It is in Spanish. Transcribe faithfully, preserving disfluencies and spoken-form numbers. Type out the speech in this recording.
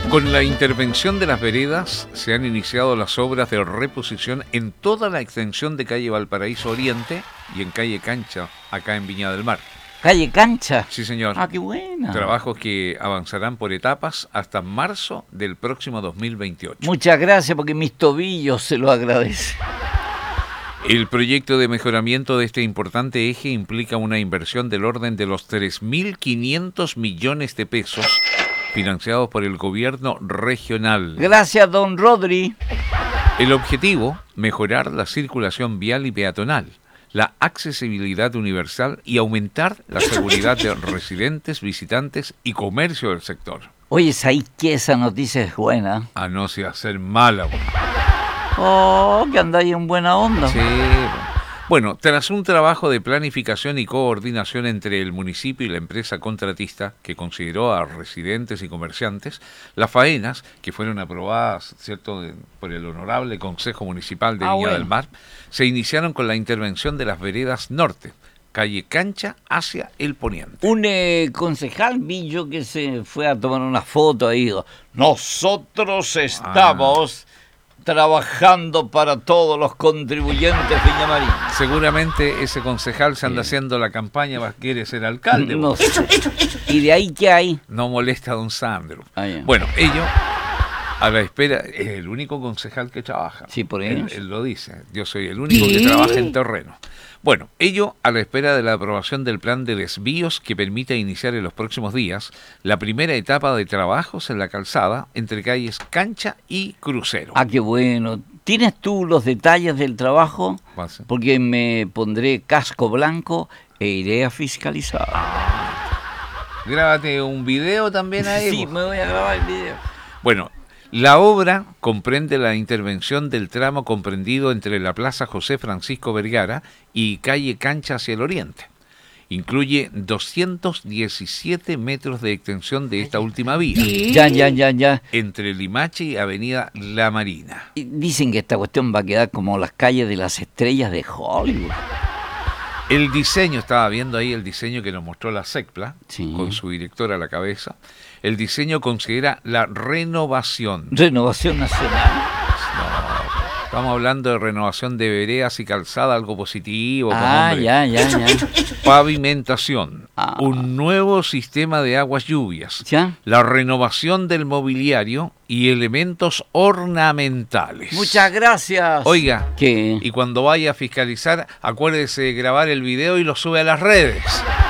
Con la intervención de las veredas se han iniciado las obras de reposición en toda la extensión de calle Valparaíso Oriente y en calle Cancha, acá en Viña del Mar. ¿Calle Cancha? Sí, señor. Ah, qué buena. Trabajos que avanzarán por etapas hasta marzo del próximo dos mil veintiocho. Muchas gracias, porque mis tobillos se lo agradecen. El proyecto de mejoramiento de este importante eje implica una inversión del orden de los tres mil quinientos millones de pesos financiados por el gobierno regional. Gracias, don Rodri. El objetivo, mejorar la circulación vial y peatonal, la accesibilidad universal y aumentar la seguridad de residentes, visitantes y comercio del sector. Oye, ¿sabes que esa noticia es buena? A no ser hacer mala. Oh, que andáis en buena onda. Sí. Bueno, tras un trabajo de planificación y coordinación entre el municipio y la empresa contratista, que consideró a residentes y comerciantes, las faenas, que fueron aprobadas, ¿cierto?, por el Honorable Consejo Municipal de ah, Viña bueno. del Mar, se iniciaron con la intervención de las veredas norte, calle Cancha, hacia el poniente. Un eh, concejal vi yo que se fue a tomar una foto ahí. Digo, nosotros estamos... Ah. trabajando para todos los contribuyentes Viñamarín. Seguramente ese concejal se anda sí. haciendo la campaña, quiere ser alcalde. No sé. ¿Y de ahí qué hay? No molesta a don Sandro. Ah, yeah. Bueno, ellos, a la espera, es el único concejal que trabaja. Sí, por ellos. Él, él lo dice, yo soy el único que trabaja en terreno. Bueno, ello a la espera de la aprobación del plan de desvíos que permite iniciar en los próximos días la primera etapa de trabajos en la calzada entre calles Cancha y Crucero. Ah, qué bueno. ¿Tienes tú los detalles del trabajo? ¿Pasa? Porque me pondré casco blanco e iré a fiscalizar. Ah, grábate un video también ahí. Sí, me voy a grabar el video. Bueno, la obra comprende la intervención del tramo comprendido entre la Plaza José Francisco Vergara y calle Cancha hacia el oriente. Incluye doscientos diecisiete metros de extensión de esta última vía. Ya, ya, ya, ya. Entre Limache y Avenida La Marina. Dicen que esta cuestión va a quedar como las calles de las estrellas de Hollywood. El diseño, estaba viendo ahí el diseño que nos mostró la SECPLA, sí. con su directora a la cabeza. El diseño considera la renovación. ¿Renovación nacional? No, estamos hablando de renovación de veredas y calzada, algo positivo. Ah, hombre. ya, ya, ya. Pavimentación, ah. un nuevo sistema de aguas lluvias, ¿Ya? La renovación del mobiliario y elementos ornamentales. Muchas gracias. Oiga, ¿qué? Y cuando vaya a fiscalizar, acuérdese de grabar el video y lo sube a las redes.